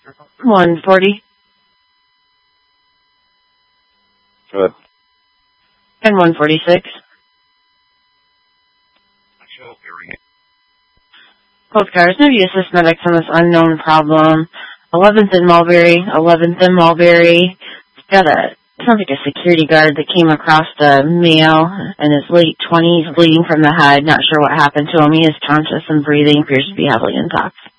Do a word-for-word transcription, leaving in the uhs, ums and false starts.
one forty. Good. And one forty-six. Both cars, no use of medics on this unknown problem. eleventh and Mulberry, eleventh and Mulberry. Got a, sounds like a security guard that came across the male in his late twenties, bleeding from the head. Not sure what happened to him. He is conscious and breathing, appears to be heavily intoxicated.